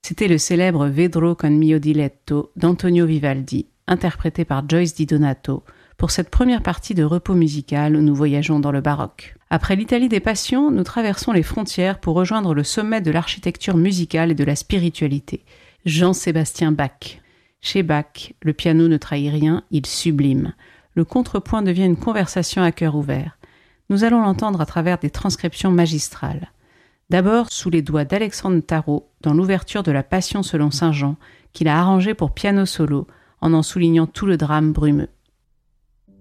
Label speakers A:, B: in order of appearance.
A: C'était le célèbre Vedrò con mio diletto d'Antonio Vivaldi, interprété par Joyce Di Donato, pour cette première partie de repos musical où nous voyageons dans le baroque. Après l'Italie des passions, nous traversons les frontières pour rejoindre le sommet de l'architecture musicale et de la spiritualité, Jean-Sébastien Bach. Chez Bach, le piano ne trahit rien, il sublime. Le contrepoint devient une conversation à cœur ouvert. Nous allons l'entendre à travers des transcriptions magistrales. D'abord sous les doigts d'Alexandre Tarot dans l'ouverture de la Passion selon saint Jean, qu'il a arrangée pour piano solo, en soulignant tout le drame brumeux.